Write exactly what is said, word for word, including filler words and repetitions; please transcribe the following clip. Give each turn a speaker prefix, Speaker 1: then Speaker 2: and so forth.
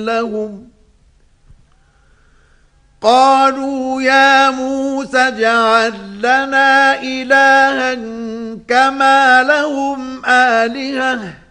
Speaker 1: لهم قالوا يا موسى اجعل لنا إلها كما لهم آلهة